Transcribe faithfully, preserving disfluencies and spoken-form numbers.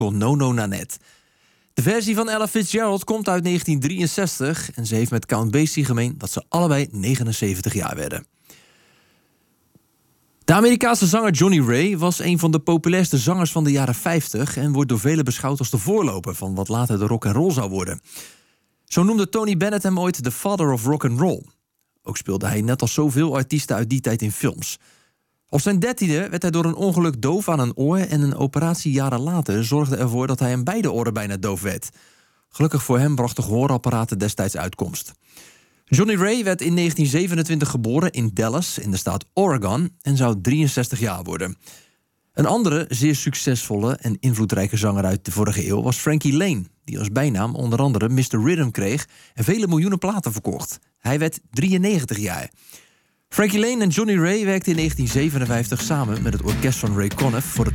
Con No No Nanette. De versie van Ella Fitzgerald komt uit negentien drieënzestig... en ze heeft met Count Basie gemeen dat ze allebei negenenzeventig jaar werden. De Amerikaanse zanger Johnny Ray was een van de populairste zangers van de jaren vijftig... en wordt door velen beschouwd als de voorloper van wat later de rock and roll zou worden. Zo noemde Tony Bennett hem ooit de father of rock and roll. Ook speelde hij net als zoveel artiesten uit die tijd in films. Op zijn dertiende werd hij door een ongeluk doof aan een oor... en een operatie jaren later zorgde ervoor dat hij aan beide oren bijna doof werd. Gelukkig voor hem brachten gehoorapparaten destijds uitkomst. Johnny Ray werd in negentien zevenentwintig geboren in Dallas in de staat Oregon... en zou drieënzestig jaar worden. Een andere zeer succesvolle en invloedrijke zanger uit de vorige eeuw was Frankie Lane... die als bijnaam onder andere mister Rhythm kreeg en vele miljoenen platen verkocht. Hij werd drieënnegentig jaar. Frankie Lane en Johnny Ray werkten in negentien zevenenvijftig samen met het orkest van Ray Conniff... voor het